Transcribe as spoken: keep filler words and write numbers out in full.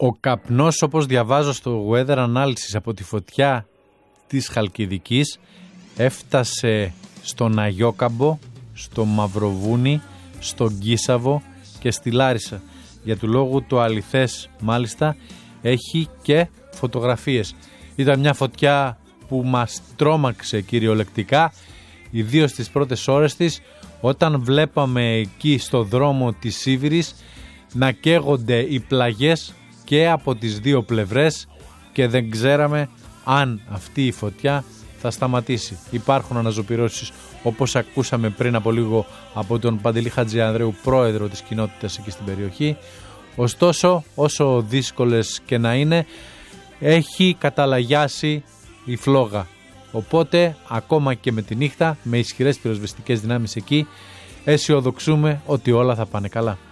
Ο καπνός, όπως διαβάζω στο Weather Analysis, από τη φωτιά της Χαλκιδικής έφτασε στον Αγιόκαμπο, στο Μαυροβούνι, στον Κίσαβο και στη Λάρισα. Για του λόγου το αληθές μάλιστα έχει και φωτογραφίες. Ήταν μια φωτιά που μας τρόμαξε κυριολεκτικά, ιδίως στις πρώτες ώρες της, όταν βλέπαμε εκεί στο δρόμο της Σίβηρης να καίγονται οι πλαγιές και από τις δύο πλευρές και δεν ξέραμε αν αυτή η φωτιά θα σταματήσει. Υπάρχουν αναζωπυρώσεις, όπως ακούσαμε πριν από λίγο από τον Παντελή Χατζιανδρέου, πρόεδρο της κοινότητας εκεί στην περιοχή. Ωστόσο, όσο δύσκολες και να είναι, έχει καταλαγιάσει η φλόγα. Οπότε, ακόμα και με τη νύχτα, με ισχυρές πυροσβεστικές δυνάμεις εκεί, αισιοδοξούμε ότι όλα θα πάνε καλά.